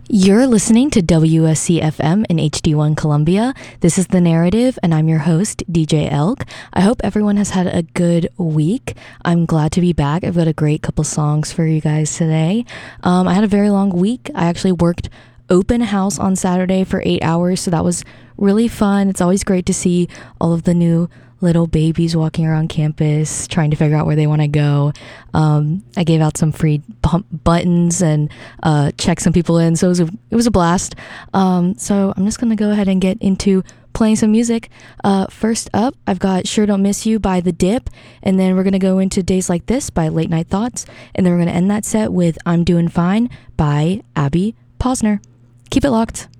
You're listening to WSC FM in HD1 Columbia. This is The Narrative, and I'm your host, DJ Elk. I hope everyone has had a good week. I'm glad to be back. I've got a great couple songs for you guys today. I had a very long week. I actually worked open house on Saturday for 8 hours, so that was really fun. It's always great to see all of the new little babies walking around campus trying to figure out where they want to go. I gave out some free buttons and checked some people in, so it was a blast. So I'm just gonna go ahead and get into playing some music. First up, I've got Sure Don't Miss You by The Dip, and then we're gonna go into Days Like This by Late Night Thoughts, and then we're gonna end that set with I'm Doing Fine by Abby Posner. Keep it locked.